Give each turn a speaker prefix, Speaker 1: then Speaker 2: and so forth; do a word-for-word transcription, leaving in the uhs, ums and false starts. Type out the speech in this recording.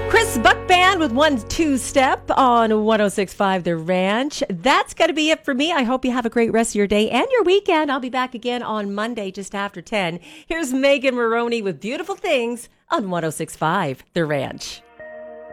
Speaker 1: Chris Buck Band with one two step on one oh six point five The Ranch. That's going to be it for me. I hope you have a great rest of your day and your weekend. I'll be back again on Monday just after ten. Here's Megan Maroney with Beautiful Things on one oh six point five The Ranch.